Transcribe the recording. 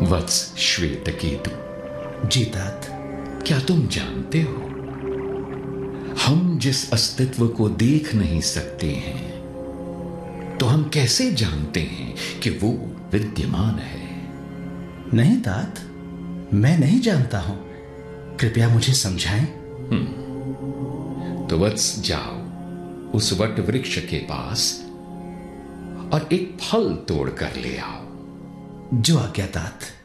वत्स श्वेतकेतु, जी तात। क्या तुम जानते हो, हम जिस अस्तित्व को देख नहीं सकते हैं, तो हम कैसे जानते हैं कि वो विद्यमान है? नहीं तात, मैं नहीं जानता हूं, कृपया मुझे समझाएं। तो वत्स जाओ उस वट वृक्ष के पास और एक फल तोड़ कर ले आओ। जो आज्ञा तात।